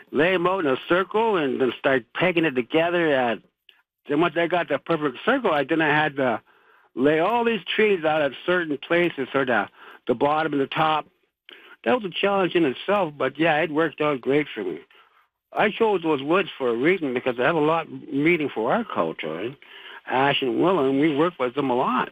lay them out in a circle and then start pegging it together. Then once I got the perfect circle, then I had to lay all these trees out at certain places, or the bottom and the top. That was a challenge in itself, but yeah, it worked out great for me. I chose those woods for a reason because they have a lot meaning for our culture. And ash and willow, and we work with them a lot.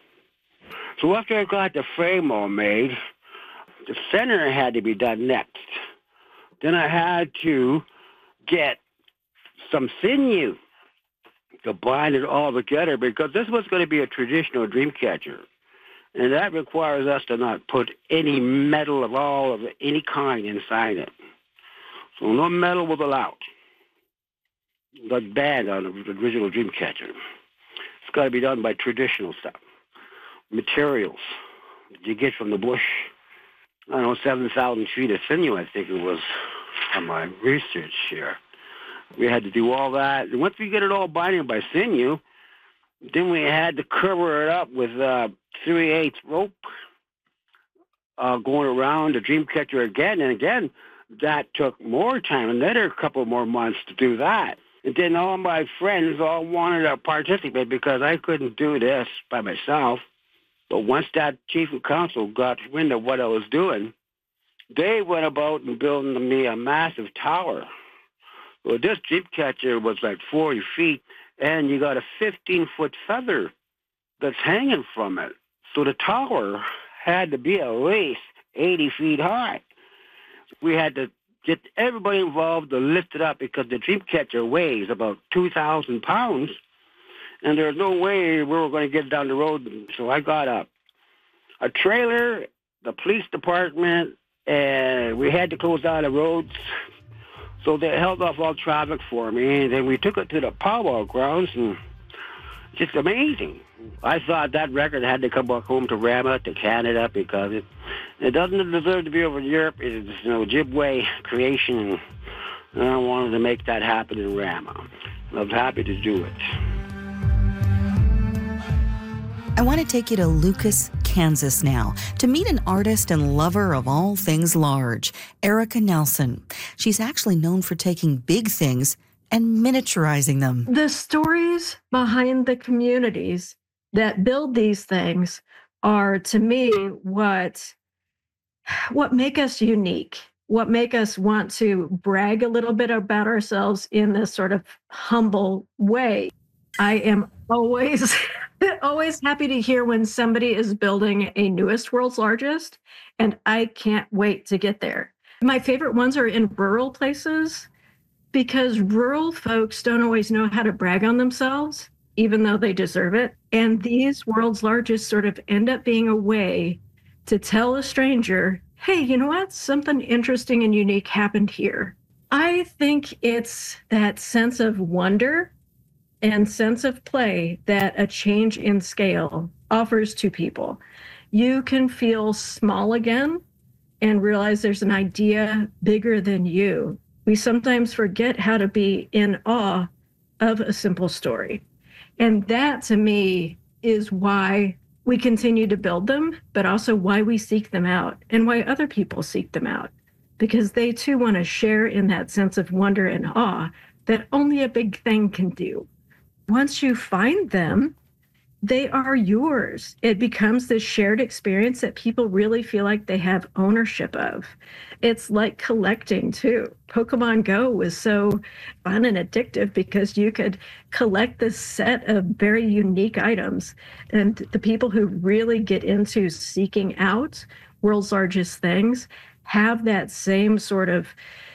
So after I got the frame all made, the center had to be done next. Then I had to get some sinew to bind it all together because this was going to be a traditional dream catcher. And that requires us to not put any metal at all of any kind inside it. So no metal was allowed. That's banned on the original dream catcher. It's got to be done by traditional stuff. Materials you get from the bush. I don't know, 7,000 feet of sinew, I think it was, on my research here. We had to do all that. And once we get it all binding by sinew, then we had to cover it up with 3/8 rope going around the dream catcher again and again. That took more time, another couple more months to do that. And then all my friends all wanted to participate because I couldn't do this by myself. But once that chief of council got wind of what I was doing, they went about and building me a massive tower. Well, this dream catcher was like 40 feet, and you got a 15-foot feather that's hanging from it. So the tower had to be at least 80 feet high. We had to get everybody involved to lift it up because the dream catcher weighs about 2,000 pounds, and there's no way we were going to get it down the road. So I got a trailer, the police department, and we had to close down the roads. So they held off all traffic for me, and then we took it to the powwow grounds, and just amazing. I thought that record had to come back home to Rama, to Canada, because it doesn't deserve to be over in Europe. It's Ojibwe creation, and I wanted to make that happen in Rama. I was happy to do it. I want to take you to Lucas, Kansas now to meet an artist and lover of all things large, Erica Nelson. She's actually known for taking big things and miniaturizing them. The stories behind the communities that build these things are, to me, what make us unique, what make us want to brag a little bit about ourselves in this sort of humble way. I am always happy to hear when somebody is building a newest world's largest, and I can't wait to get there. My favorite ones are in rural places because rural folks don't always know how to brag on themselves, even though they deserve it. And these world's largest sort of end up being a way to tell a stranger, hey, you know what? Something interesting and unique happened here. I think it's that sense of wonder and sense of play that a change in scale offers to people. You can feel small again and realize there's an idea bigger than you. We sometimes forget how to be in awe of a simple story. And that, to me, is why we continue to build them, but also why we seek them out and why other people seek them out, because they too want to share in that sense of wonder and awe that only a big thing can do. Once you find them, they are yours. It becomes this shared experience that people really feel like they have ownership of. It's like collecting too. Pokemon Go was so fun and addictive because you could collect this set of very unique items. And the people who really get into seeking out world's largest things have that same sort of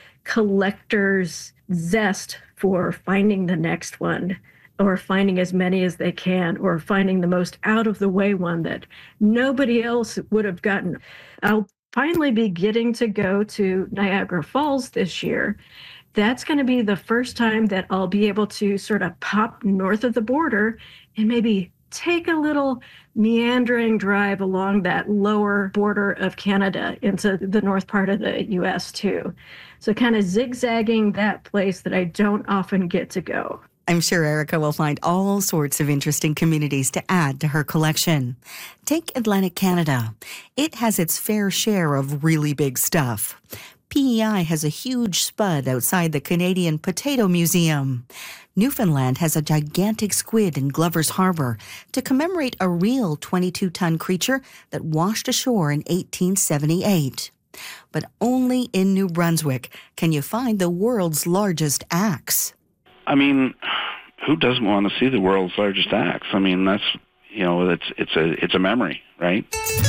collector's zest for finding the next one, or finding as many as they can, or finding the most out-of-the-way one that nobody else would have gotten. I'll finally be getting to go to Niagara Falls this year. That's going to be the first time that I'll be able to sort of pop north of the border and maybe take a little meandering drive along that lower border of Canada into the north part of the U.S. too. So kind of zigzagging that place that I don't often get to go. I'm sure Erica will find all sorts of interesting communities to add to her collection. Take Atlantic Canada. It has its fair share of really big stuff. PEI has a huge spud outside the Canadian Potato Museum. Newfoundland has a gigantic squid in Glover's Harbor to commemorate a real 22-ton creature that washed ashore in 1878. But only in New Brunswick can you find the world's largest axe. I mean, who doesn't want to see the world's largest axe? I mean, that's, it's a memory, right?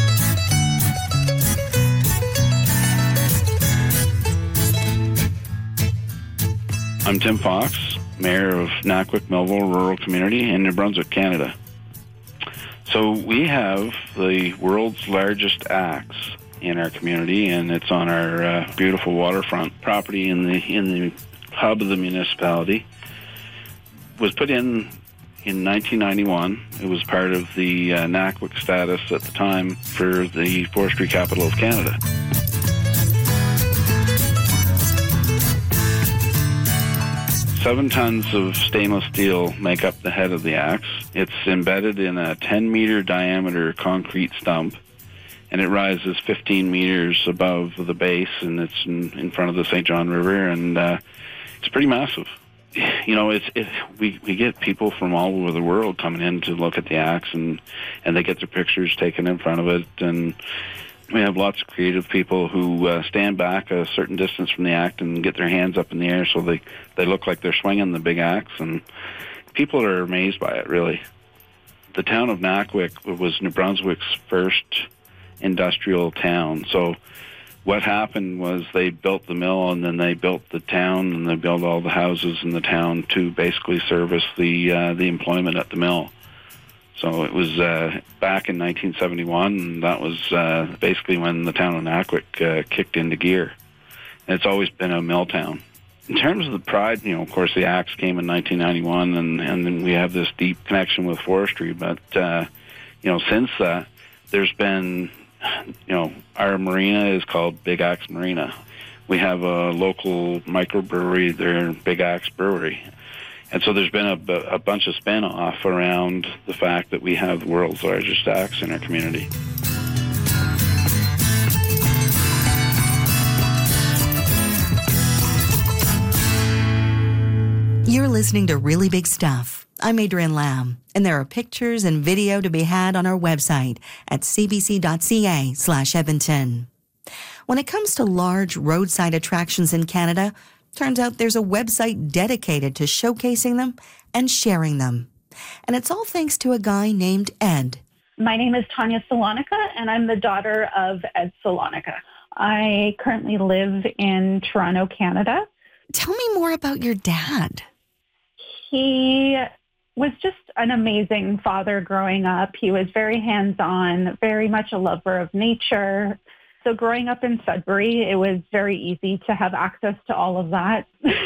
I'm Tim Fox, Mayor of Nakwik Millville Rural Community in New Brunswick, Canada. So we have the world's largest axe in our community, and it's on our beautiful waterfront property in the hub of the municipality. It was put in 1991. It was part of the Nakwik status at the time for the forestry capital of Canada. Seven tons of stainless steel make up the head of the axe. It's embedded in a 10-meter diameter concrete stump, and it rises 15 meters above the base, and it's in front of the St. John River, and it's pretty massive. We get people from all over the world coming in to look at the axe, and they get their pictures taken in front of it, and we have lots of creative people who stand back a certain distance from the axe and get their hands up in the air so they look like they're swinging the big axe, and people are amazed by it, really. The town of Nakwik was New Brunswick's first industrial town. So what happened was they built the mill, and then they built the town, and they built all the houses in the town to basically service the employment at the mill. So it was back in 1971, and that was basically when the town of Nakwik kicked into gear. And it's always been a mill town. In terms of the pride, of course, the axe came in 1991, and then we have this deep connection with forestry. But, since that, there's been, our marina is called Big Axe Marina. We have a local microbrewery there, Big Axe Brewery. And so there's been a bunch of spin-off around the fact that we have the world's largest axe in our community. You're listening to Really Big Stuff. I'm Adrienne Lamb, and there are pictures and video to be had on our website at cbc.ca/Edmonton. When it comes to large roadside attractions in Canada, turns out there's a website dedicated to showcasing them and sharing them. And it's all thanks to a guy named Ed. My name is Tanya Salonica, and I'm the daughter of Ed Salonica. I currently live in Toronto, Canada. Tell me more about your dad. He was just an amazing father growing up. He was very hands-on, very much a lover of nature. So growing up in Sudbury, it was very easy to have access to all of that.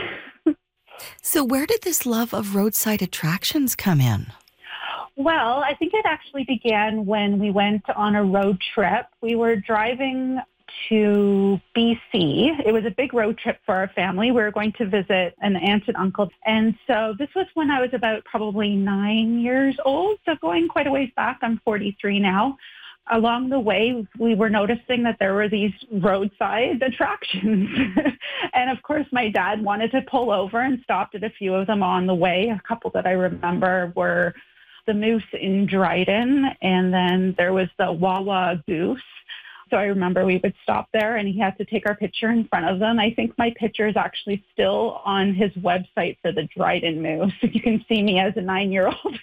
So where did this love of roadside attractions come in? Well, I think it actually began when we went on a road trip. We were driving to BC. It was a big road trip for our family. We were going to visit an aunt and uncle. And so this was when I was about probably 9 years old. So going quite a ways back, I'm 43 now. Along the way, we were noticing that there were these roadside attractions. And of course, my dad wanted to pull over and stopped at a few of them on the way. A couple that I remember were the Moose in Dryden, and then there was the Wawa Goose. So I remember we would stop there, and he had to take our picture in front of them. I think my picture is actually still on his website for the Dryden Moose. You can see me as a 9-year-old.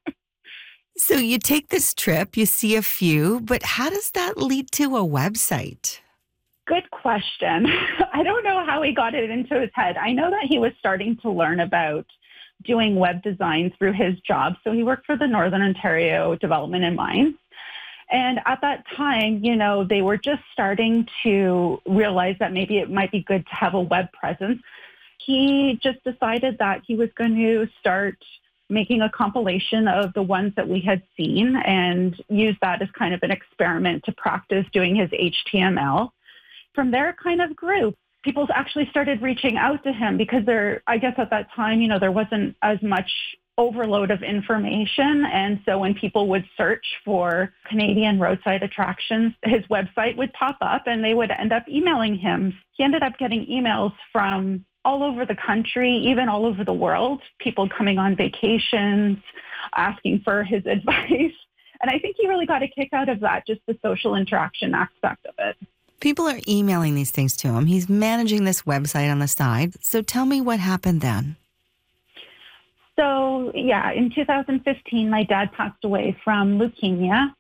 So you take this trip, you see a few, but how does that lead to a website? Good question. I don't know how he got it into his head. I know that he was starting to learn about doing web design through his job. So he worked for the Northern Ontario Development and Mines. And at that time, they were just starting to realize that maybe it might be good to have a web presence. He just decided that he was going to start making a compilation of the ones that we had seen and use that as kind of an experiment to practice doing his HTML. From there, it kind of grew. People actually started reaching out to him because I guess at that time, there wasn't as much overload of information. And so when people would search for Canadian roadside attractions, his website would pop up and they would end up emailing him. He ended up getting emails from all over the country, even all over the world, people coming on vacations, asking for his advice. And I think he really got a kick out of that, just the social interaction aspect of it. People are emailing these things to him. He's managing this website on the side. So tell me what happened then. So, yeah, in 2015, my dad passed away from leukemia.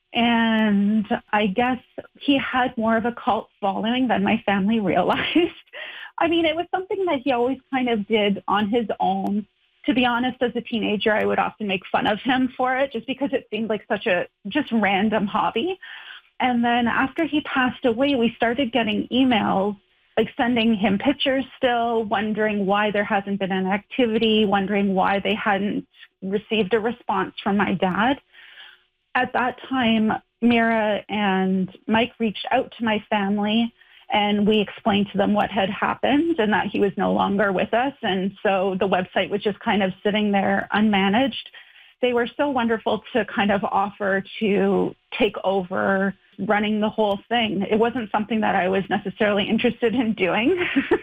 And I guess he had more of a cult following than my family realized. I mean, it was something that he always kind of did on his own. To be honest, as a teenager, I would often make fun of him for it just because it seemed like such a just random hobby. And then after he passed away, we started getting emails, like sending him pictures still, wondering why there hasn't been an activity, wondering why they hadn't received a response from my dad. At that time, Mira and Mike reached out to my family, and we explained to them what had happened and that he was no longer with us. And so the website was just kind of sitting there unmanaged. They were so wonderful to kind of offer to take over running the whole thing. It wasn't something that I was necessarily interested in doing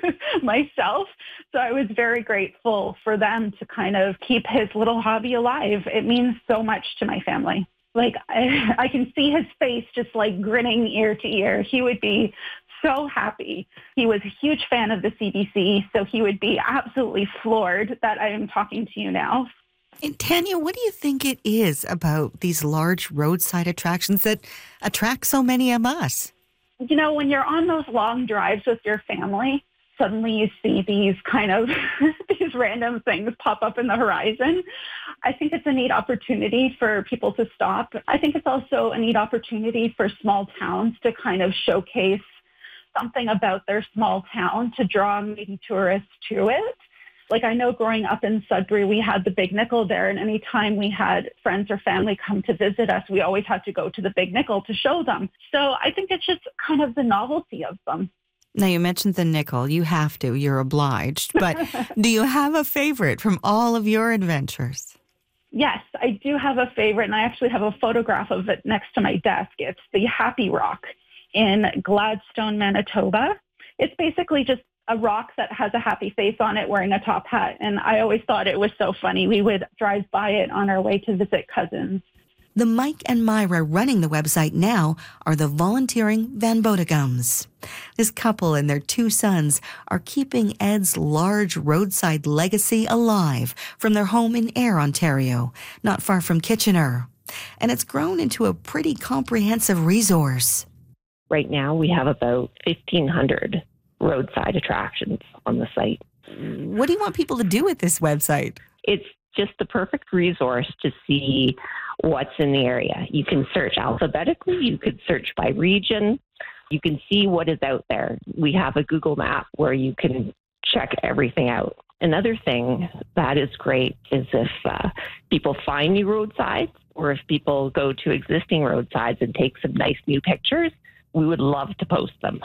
myself. So I was very grateful for them to kind of keep his little hobby alive. It means so much to my family. Like I can see his face just like grinning ear to ear. He would be so happy. He was a huge fan of the CBC, so he would be absolutely floored that I am talking to you now. And Tanya, what do you think it is about these large roadside attractions that attract so many of us? You know, when you're on those long drives with your family, suddenly you see these kind of these random things pop up in the horizon. I think it's a neat opportunity for people to stop. I think it's also a neat opportunity for small towns to kind of showcase something about their small town to draw maybe tourists to it. Like I know growing up in Sudbury, we had the Big Nickel there, and anytime we had friends or family come to visit us, we always had to go to the Big Nickel to show them. So I think it's just kind of the novelty of them. Now, you mentioned the nickel. You have to. You're obliged. But do you have a favorite from all of your adventures? Yes, I do have a favorite, and I actually have a photograph of it next to my desk. It's the Happy Rock in Gladstone, Manitoba. It's basically just a rock that has a happy face on it wearing a top hat. And I always thought it was so funny. We would drive by it on our way to visit cousins. The Mike and Myra running the website now are the volunteering Van Bodegums. This couple and their 2 sons are keeping Ed's large roadside legacy alive from their home in Ayr, Ontario, not far from Kitchener. And it's grown into a pretty comprehensive resource. Right now, we have about 1,500 roadside attractions on the site. What do you want people to do with this website? It's just the perfect resource to see what's in the area. You can search alphabetically. You could search by region. You can see what is out there. We have a Google map where you can check everything out. Another thing that is great is if people find new roadsides or if people go to existing roadsides and take some nice new pictures, we would love to post them.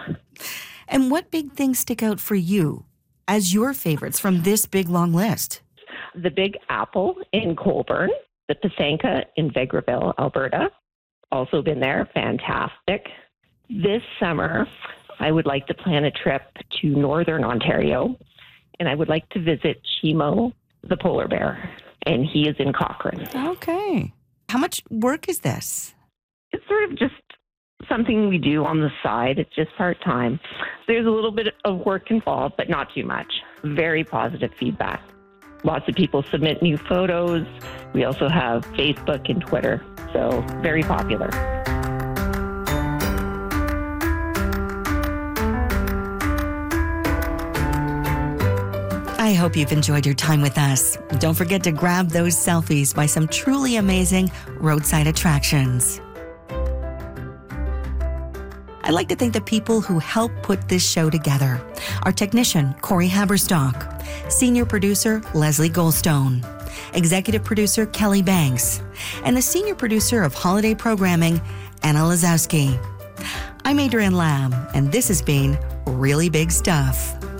And what big things stick out for you as your favorites from this big, long list? The Big Apple in Colborne, the Pysanka in Vegreville, Alberta. Also been there. Fantastic. This summer, I would like to plan a trip to Northern Ontario, and I would like to visit Chimo, the polar bear, and he is in Cochrane. Okay. How much work is this? It's sort of just something we do on the side. It's just part-time. There's a little bit of work involved, but not too much. Very positive feedback. Lots of people submit new photos. We also have Facebook and Twitter, so very popular. I hope you've enjoyed your time with us. Don't forget to grab those selfies by some truly amazing roadside attractions. I'd like to thank the people who helped put this show together. Our technician, Corey Haberstock. Senior producer, Leslie Goldstone. Executive producer, Kelly Banks. And the senior producer of holiday programming, Anna Lazowski. I'm Adrienne Lamb, and this has been Really Big Stuff.